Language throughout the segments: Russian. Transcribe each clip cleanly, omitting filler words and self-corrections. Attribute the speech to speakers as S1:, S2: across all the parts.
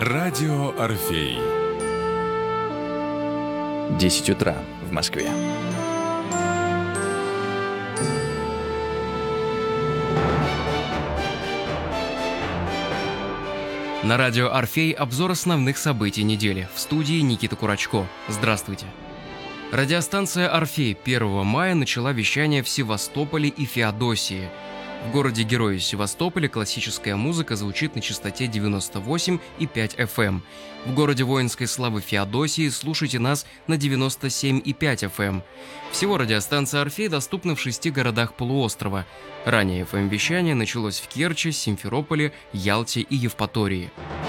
S1: Радио Орфей.
S2: 10 утра в Москве.
S3: На радио Орфей обзор основных событий недели. В студии Никита Курачко. Здравствуйте. Радиостанция Орфей 1 мая начала вещание в Севастополе и Феодосии. В городе-герое Севастополе классическая музыка звучит на частоте 98,5 FM. В городе воинской славы Феодосии слушайте нас на 97,5 FM. Всего радиостанция Орфей доступна в 6 городах полуострова. Ранее FM-вещание началось в Керчи, Симферополе, Ялте и Евпатории.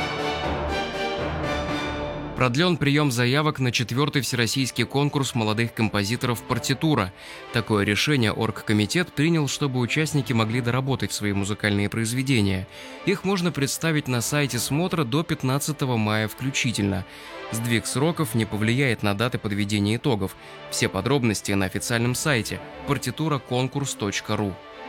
S3: Продлен прием заявок на 4-й всероссийский конкурс молодых композиторов «Партитура». Такое решение оргкомитет принял, чтобы участники могли доработать свои музыкальные произведения. Их можно представить на сайте смотра до 15 мая включительно. Сдвиг сроков не повлияет на даты подведения итогов. Все подробности на официальном сайте partiturakonkurs.ru.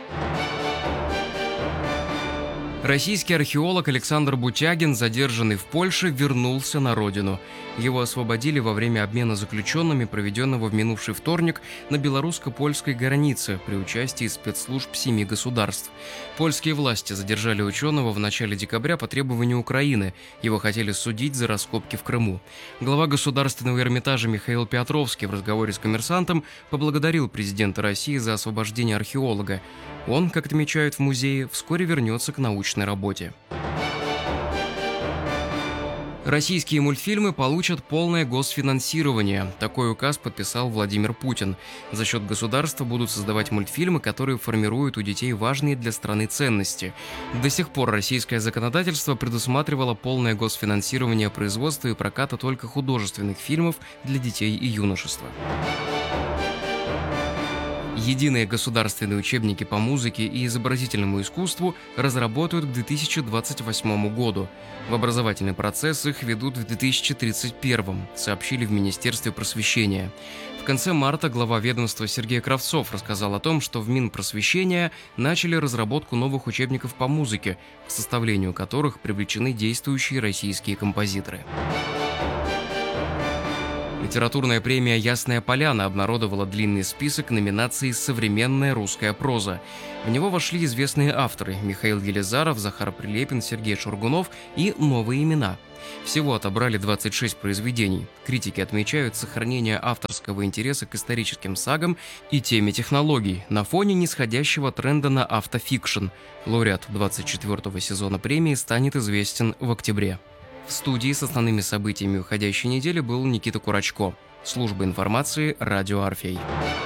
S3: Российский археолог Александр Бутягин, задержанный в Польше, вернулся на родину. Его освободили во время обмена заключенными, проведенного в минувший вторник на белорусско-польской границе при участии спецслужб 7 государств. Польские власти задержали ученого в начале декабря по требованию Украины. Его хотели судить за раскопки в Крыму. Глава Государственного Эрмитажа Михаил Петровский в разговоре с «Коммерсантом» поблагодарил президента России за освобождение археолога. Он, как отмечают в музее, вскоре вернется к научной работе. Российские мультфильмы получат полное госфинансирование. Такой указ подписал Владимир Путин. За счет государства будут создавать мультфильмы, которые формируют у детей важные для страны ценности. До сих пор российское законодательство предусматривало полное госфинансирование производства и проката только художественных фильмов для детей и юношества. Единые государственные учебники по музыке и изобразительному искусству разработают к 2028 году. В образовательный процесс их ведут в 2031, сообщили в Министерстве просвещения. В конце марта глава ведомства Сергей Кравцов рассказал о том, что в Минпросвещения начали разработку новых учебников по музыке, к составлению которых привлечены действующие российские композиторы. Литературная премия «Ясная поляна» обнародовала длинный список номинаций «Современная русская проза». В него вошли известные авторы – Михаил Елизаров, Захар Прилепин, Сергей Шургунов и новые имена. Всего отобрали 26 произведений. Критики отмечают сохранение авторского интереса к историческим сагам и теме технологий на фоне нисходящего тренда на автофикшн. Лауреат 24-го сезона премии станет известен в октябре. В студии с основными событиями уходящей недели был Никита Курачко. Служба информации «Радио Орфей».